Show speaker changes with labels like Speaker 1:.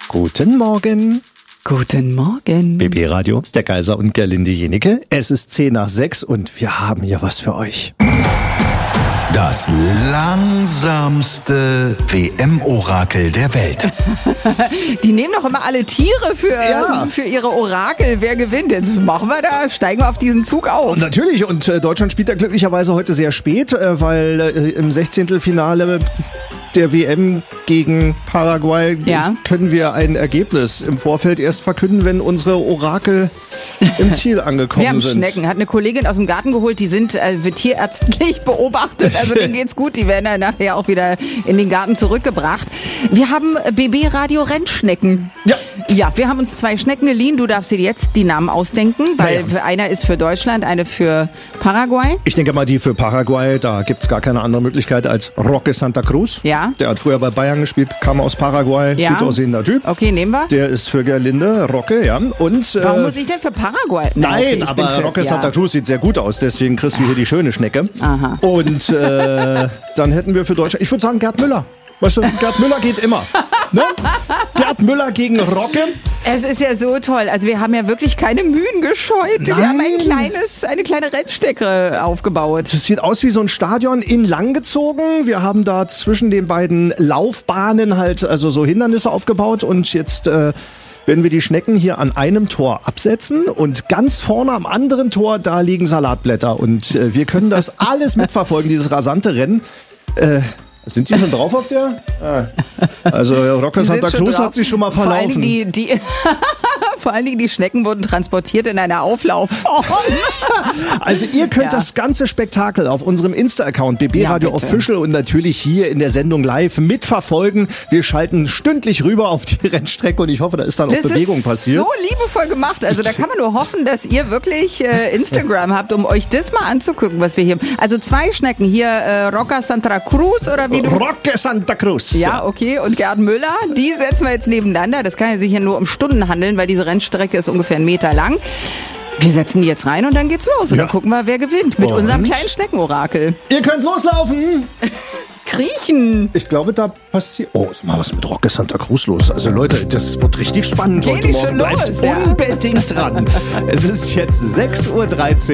Speaker 1: Guten Morgen.
Speaker 2: Guten Morgen.
Speaker 1: BB Radio, der Kaiser und Gerlinde Jenecke. Es ist 10:10 und wir haben hier was für euch.
Speaker 3: Das langsamste WM-Orakel der Welt.
Speaker 2: Die nehmen doch immer alle Tiere für ihre Orakel. Wer gewinnt? Jetzt machen wir da, steigen wir auf diesen Zug auf.
Speaker 1: Natürlich, und Deutschland spielt ja glücklicherweise heute sehr spät, weil im 16. der WM gegen Paraguay können wir ein Ergebnis im Vorfeld erst verkünden, wenn unsere Orakel im Ziel angekommen
Speaker 2: wir haben
Speaker 1: sind.
Speaker 2: Schnecken. Hat eine Kollegin aus dem Garten geholt, die wird tierärztlich beobachtet. Also denen geht's gut, die werden dann nachher auch wieder in den Garten zurückgebracht. Wir haben BB Radio Rennschnecken. Ja, wir haben uns 2 Schnecken geliehen. Du darfst dir jetzt die Namen ausdenken, weil einer ist für Deutschland, eine für Paraguay.
Speaker 1: Ich denke mal, die für Paraguay, da gibt's gar keine andere Möglichkeit als Roque Santa Cruz.
Speaker 2: Ja.
Speaker 1: Der hat früher bei Bayern gespielt, kam aus Paraguay, gut aussehender Typ.
Speaker 2: Okay, nehmen wir.
Speaker 1: Der ist für Gerlinde, Roque, ja. Und,
Speaker 2: warum muss ich denn für Paraguay?
Speaker 1: Nein, aber Roque Santa Cruz sieht sehr gut aus, deswegen kriegst du hier die schöne Schnecke.
Speaker 2: Aha.
Speaker 1: Und dann hätten wir für Deutschland, ich würde sagen Gerd Müller. Weißt du, Gerd Müller geht immer. Ne? Gerd Müller gegen Roque.
Speaker 2: Es ist ja so toll. Also wir haben ja wirklich keine Mühen gescheut. Wir haben eine kleine Rennstrecke aufgebaut.
Speaker 1: Das sieht aus wie so ein Stadion in lang gezogen. Wir haben da zwischen den beiden Laufbahnen halt also so Hindernisse aufgebaut und jetzt werden wir die Schnecken hier an einem Tor absetzen und ganz vorne am anderen Tor, da liegen Salatblätter und wir können das alles mitverfolgen, dieses rasante Rennen. Sind die schon drauf auf der? Also Roque Santa Cruz hat sich schon mal verlaufen.
Speaker 2: Vor allen Dingen die Schnecken wurden transportiert in einer Auflaufform.
Speaker 1: Also ihr könnt das ganze Spektakel auf unserem Insta-Account BB Radio Official und natürlich hier in der Sendung live mitverfolgen. Wir schalten stündlich rüber auf die Rennstrecke und ich hoffe, da ist dann auch Bewegung passiert.
Speaker 2: So liebevoll gemacht. Also da kann man nur hoffen, dass ihr wirklich Instagram habt, um euch das mal anzugucken, was wir hier haben. Also 2 Schnecken hier, Roque Santa Cruz oder wie du...
Speaker 1: Roque Santa Cruz.
Speaker 2: Ja, okay. Und Gerd Müller, die setzen wir jetzt nebeneinander. Das kann ja sicher nur um Stunden handeln, weil diese Rennstrecke ist ungefähr 1 Meter lang. Wir setzen die jetzt rein und dann geht's los. Und dann gucken wir, wer gewinnt mit unserem kleinen Schneckenorakel.
Speaker 1: Ihr könnt loslaufen!
Speaker 2: Kriechen!
Speaker 1: Ich glaube, da passiert... Oh, ist mal was mit Roque Santa Cruz los. Also Leute, das wird richtig spannend heute Morgen. Bleibt unbedingt dran. Es ist jetzt 6:13 Uhr.